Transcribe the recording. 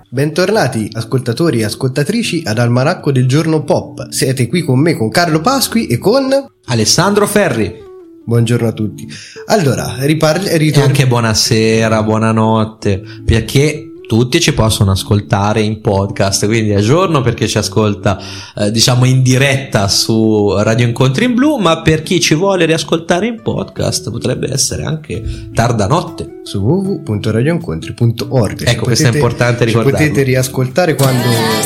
Bentornati ascoltatori e ascoltatrici ad Almanacco del Giorno Pop. Siete qui con me, con Carlo Pasqui e con Alessandro Ferri. Buongiorno a tutti. Allora, e anche buonasera, buonanotte, perché tutti ci possono ascoltare in podcast, quindi è giorno per chi ci ascolta diciamo in diretta su Radio Incontri in Blu, ma per chi ci vuole riascoltare in podcast potrebbe essere anche tarda notte su www.radioincontri.org. Ecco, questo è importante ricordarlo. Potete riascoltare quando